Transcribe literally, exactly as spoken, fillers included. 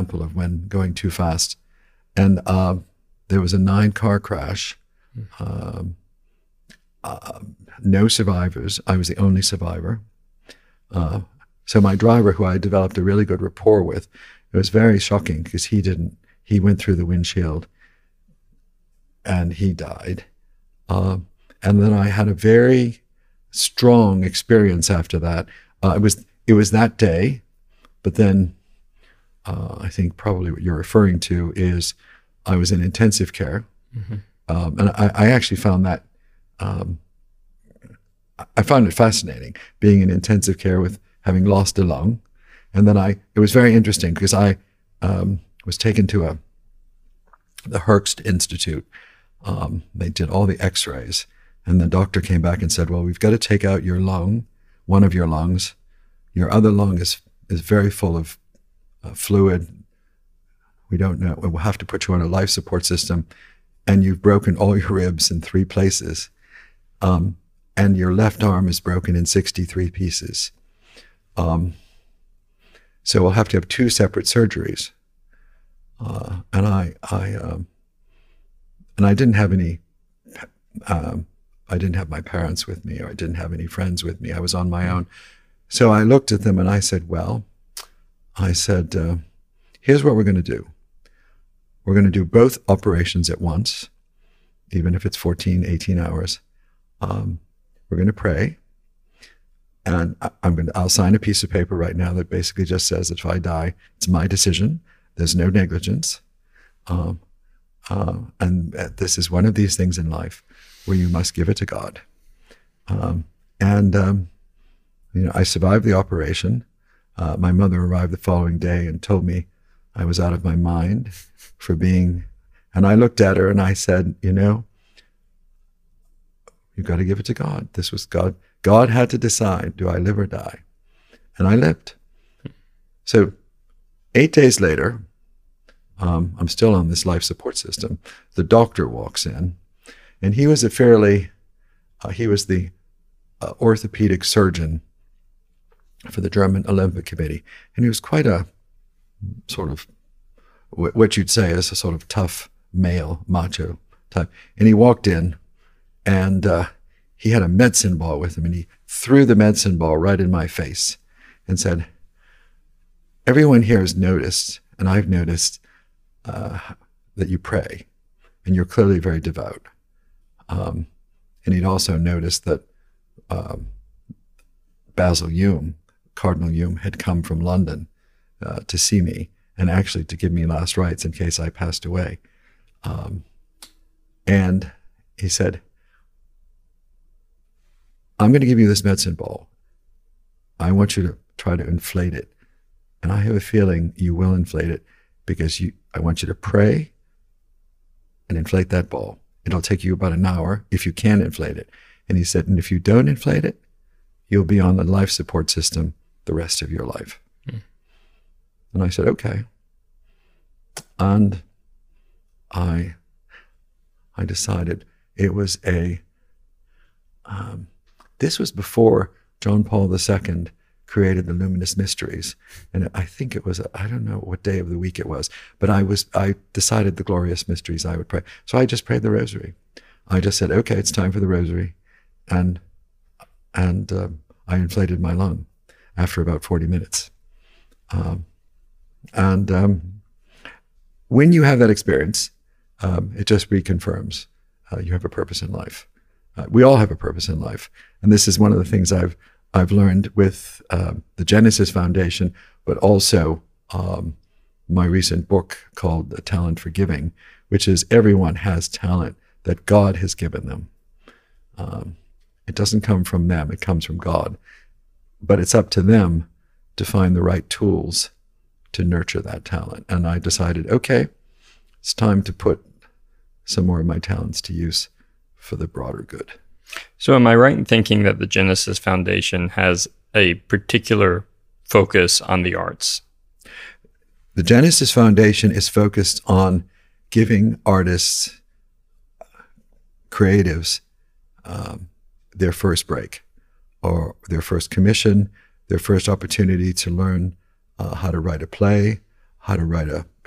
example of when going too fast. And uh, there was a nine-car crash. Um, uh, no survivors. I was the only survivor. Uh, so my driver, who I developed a really good rapport with, it was very shocking because he didn't. He went through the windshield, and he died. Uh, and then I had a very strong experience after that. Uh, it was it was that day, but then uh, I think probably what you're referring to is I was in intensive care, mm-hmm. um, and I, I actually found that um, I found it fascinating being in intensive care with having lost a lung, and then I it was very interesting because I um, was taken to a the Herxt Institute. Um, they did all the X-rays, and the doctor came back and said, "Well, we've got to take out your lung, one of your lungs. Your other lung is is very full of uh, fluid. We don't know. We'll have to put you on a life support system, and you've broken all your ribs in three places, um, and your left arm is broken in sixty-three pieces. Um, so we'll have to have two separate surgeries." Uh, and I, I, um, and I didn't have any. Um, I didn't have my parents with me, or I didn't have any friends with me. I was on my own. So I looked at them and I said, "Well," I said, uh, "here's what we're going to do. We're going to do both operations at once, even if it's fourteen, eighteen hours. Um, we're going to pray, and I, I'm going to. I'll sign a piece of paper right now that basically just says that if I die, it's my decision. There's no negligence. Um, uh, and this is one of these things in life where you must give it to God." Um, and, um, you know, I survived the operation. Uh, my mother arrived the following day and told me I was out of my mind for being, and I looked at her and I said, "You know, you've got to give it to God. This was God. God had to decide, do I live or die?" And I lived. So eight days later, um, I'm still on this life support system. The doctor walks in, and he was a fairly, uh, he was the uh, orthopedic surgeon for the German Olympic Committee. And he was quite a sort of, what you'd say is a sort of tough male, macho type. And he walked in, and uh, he had a medicine ball with him, and he threw the medicine ball right in my face and said, "Everyone here has noticed, and I've noticed, uh, that you pray, and you're clearly very devout." Um, and he'd also noticed that um, Basil Hume, Cardinal Hume, had come from London uh, to see me, and actually to give me last rites in case I passed away. Um, and he said, "I'm going to give you this medicine ball. I want you to try to inflate it. And I have a feeling you will inflate it because you, I want you to pray and inflate that ball. It'll take you about an hour if you can inflate it." And he said, "And if you don't inflate it, you'll be on the life support system the rest of your life." Mm. And I said, "Okay." And I, I decided it was a, um, this was before John Paul the Second created the Luminous Mysteries. And I think it was, I don't know what day of the week it was, but I was, I decided the glorious mysteries I would pray. So I just prayed the rosary. I just said, "Okay, it's time for the rosary." And, and um, I inflated my lung after about forty minutes. Um, and um, when you have that experience, um, it just reconfirms uh, you have a purpose in life. Uh, we all have a purpose in life. And this is one of the things I've I've learned with uh, the Genesis Foundation, but also um, my recent book called A Talent for Giving, which is everyone has talent that God has given them. Um, it doesn't come from them, it comes from God. But it's up to them to find the right tools to nurture that talent. And I decided, okay, it's time to put some more of my talents to use for the broader good. So am I right in thinking that the Genesis Foundation has a particular focus on the arts? The Genesis Foundation is focused on giving artists, creatives, um, their first break, or their first commission, their first opportunity to learn uh, how to write a play, how to write a